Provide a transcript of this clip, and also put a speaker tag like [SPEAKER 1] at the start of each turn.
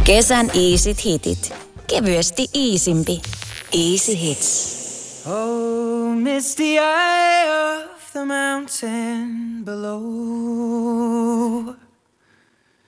[SPEAKER 1] Kesän easyt hitit. Kevyesti easympi. Easy Hits.
[SPEAKER 2] Oh, misty eye of the mountain below.